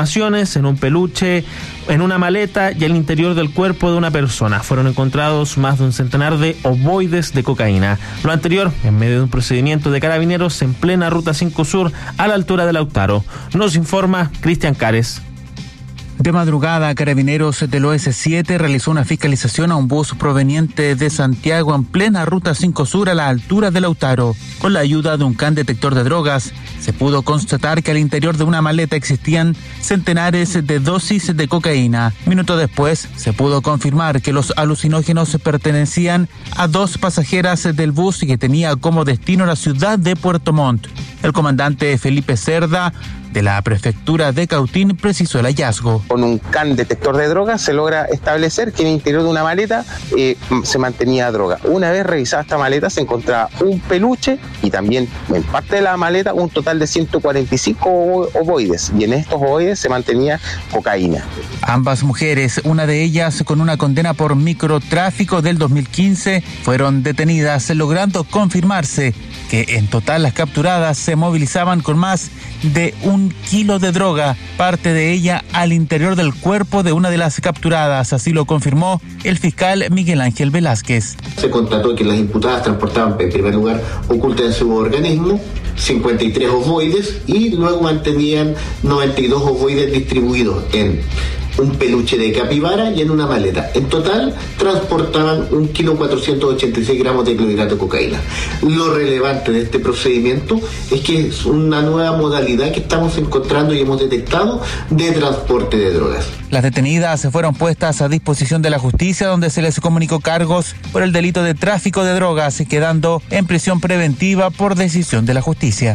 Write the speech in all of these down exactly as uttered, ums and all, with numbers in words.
armaciones, en un peluche, en una maleta y el interior del cuerpo de una persona. Fueron encontrados más de un centenar de ovoides de cocaína. Lo anterior, en medio de un procedimiento de carabineros en plena Ruta cinco Sur, a la altura de Lautaro. Nos informa Cristian Cares. De madrugada, Carabineros del O S siete realizó una fiscalización a un bus proveniente de Santiago en plena Ruta cinco Sur a la altura de Lautaro. Con la ayuda de un can detector de drogas, se pudo constatar que al interior de una maleta existían centenares de dosis de cocaína. Minutos después, se pudo confirmar que los alucinógenos pertenecían a dos pasajeras del bus y que tenía como destino la ciudad de Puerto Montt. El comandante Felipe Cerda, de la prefectura de Cautín, precisó el hallazgo. Con un can detector de drogas se logra establecer que en el interior de una maleta eh, se mantenía droga. Una vez revisada esta maleta se encontraba un peluche y también en parte de la maleta un total de ciento cuarenta y cinco ovoides, y en estos ovoides se mantenía cocaína. Ambas mujeres, una de ellas con una condena por microtráfico del dos mil quince, fueron detenidas, logrando confirmarse que en total las capturadas se movilizaban con más de un kilo de droga, parte de ella al interior del cuerpo de una de las capturadas. Así lo confirmó el fiscal Miguel Ángel Velázquez. Se constató que las imputadas transportaban, en primer lugar, ocultas en su organismo, cincuenta y tres ovoides, y luego mantenían noventa y dos ovoides distribuidos en un peluche de capibara y en una maleta. En total transportaban un kilo cuatrocientos ochenta y seis gramos de clorhidrato de cocaína. Lo relevante de este procedimiento es que es una nueva modalidad que estamos encontrando y hemos detectado de transporte de drogas. Las detenidas fueron puestas a disposición de la justicia, donde se les comunicó cargos por el delito de tráfico de drogas, quedando en prisión preventiva por decisión de la justicia.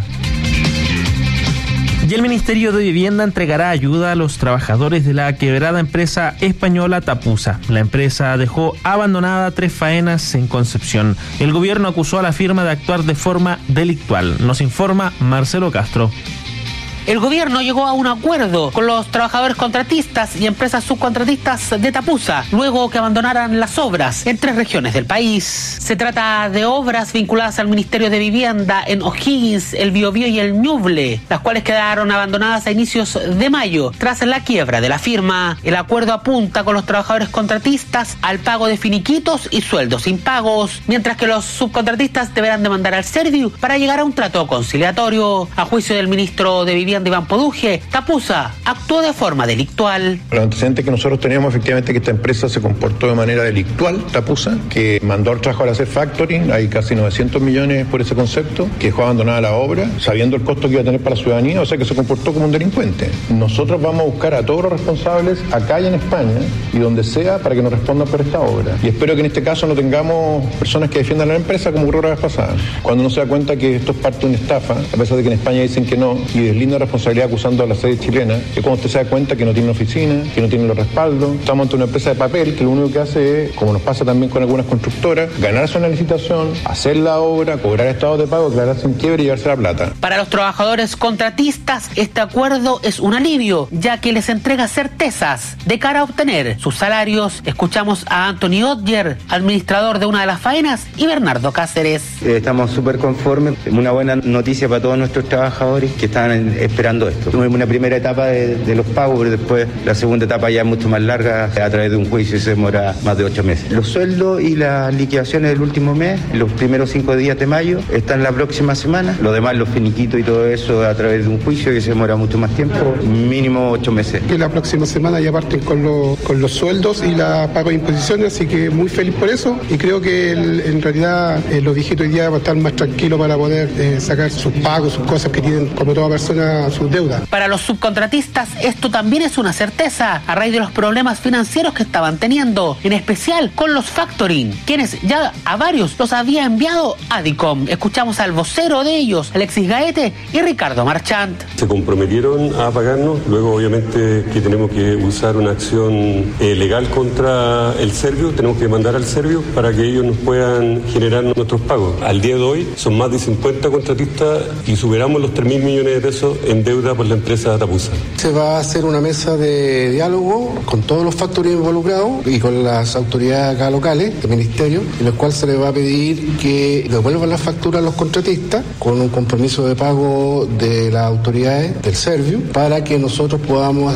Y el Ministerio de Vivienda entregará ayuda a los trabajadores de la quebrada empresa española Tapusa. La empresa dejó abandonada tres faenas en Concepción. El gobierno acusó a la firma de actuar de forma delictual. Nos informa Marcelo Castro. El gobierno llegó a un acuerdo con los trabajadores contratistas y empresas subcontratistas de Tapusa, luego que abandonaran las obras en tres regiones del país. Se trata de obras vinculadas al Ministerio de Vivienda en O'Higgins, el Biobío y el Ñuble, las cuales quedaron abandonadas a inicios de mayo, tras la quiebra de la firma. El acuerdo apunta con los trabajadores contratistas al pago de finiquitos y sueldos impagos, mientras que los subcontratistas deberán demandar al Serviu para llegar a un trato conciliatorio. A juicio del ministro de Vivienda, de Iván Poduje, Tapusa actuó de forma delictual. Los antecedentes que nosotros teníamos, efectivamente, que esta empresa se comportó de manera delictual, Tapusa, que mandó al trabajador a hacer factoring, hay casi novecientos millones por ese concepto, que dejó abandonada la obra, sabiendo el costo que iba a tener para la ciudadanía, o sea que se comportó como un delincuente. Nosotros vamos a buscar a todos los responsables acá y en España, y donde sea, para que nos respondan por esta obra. Y espero que en este caso no tengamos personas que defiendan a la empresa como ocurrió la vez pasada. Cuando uno se da cuenta que esto es parte de una estafa, a pesar de que en España dicen que no, y deslinda responsabilidad acusando a la sede chilena, que cuando usted se da cuenta que no tiene oficina, que no tiene los respaldos, estamos ante una empresa de papel que lo único que hace es, como nos pasa también con algunas constructoras, ganarse una licitación, hacer la obra, cobrar estados de pago, declararse en quiebra y llevarse la plata. Para los trabajadores contratistas, este acuerdo es un alivio, ya que les entrega certezas de cara a obtener sus salarios. Escuchamos a Anthony Otger, administrador de una de las faenas, y Bernardo Cáceres. Estamos súper conformes, una buena noticia para todos nuestros trabajadores que están en esperando esto. Tuvimos una primera etapa de, de los pagos, pero después la segunda etapa ya es mucho más larga, a través de un juicio y se demora más de ocho meses. Los sueldos y las liquidaciones del último mes, los primeros cinco días de mayo, están la próxima semana. Lo demás, los finiquitos y todo eso, a través de un juicio que se demora mucho más tiempo, mínimo ocho meses. Que la próxima semana ya parten con, lo, con los sueldos y la pago de imposiciones, así que muy feliz por eso, y creo que el, en realidad eh, los viejitos hoy día van a estar más tranquilos para poder eh, sacar sus pagos, sus cosas que tienen, como toda persona, sus deudas. Para los subcontratistas, esto también es una certeza, a raíz de los problemas financieros que estaban teniendo, en especial con los factoring, quienes ya a varios los había enviado a DICOM. Escuchamos al vocero de ellos, Alexis Gaete y Ricardo Marchant. Se comprometieron a pagarnos, luego obviamente que tenemos que usar una acción eh, legal contra el Serviu, tenemos que mandar al Serviu para que ellos nos puedan generar nuestros pagos. Al día de hoy son más de cincuenta contratistas y superamos los tres mil millones de pesos en deuda por la empresa Tapusa. Se va a hacer una mesa de diálogo con todos los factores involucrados y con las autoridades acá locales, del ministerio, en el cual se les va a pedir que devuelvan las facturas a los contratistas con un compromiso de pago de las autoridades del Serviu para que nosotros podamos